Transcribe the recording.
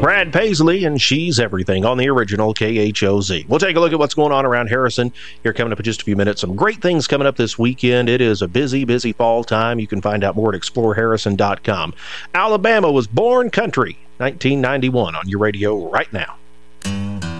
Brad Paisley and She's Everything on the original KHOZ. We'll take a look at what's going on around Harrison here coming up in just a few minutes. Some great things coming up this weekend. It is a busy, busy fall time. You can find out more at exploreharrison.com. Alabama was born country, 1991 on your radio right now.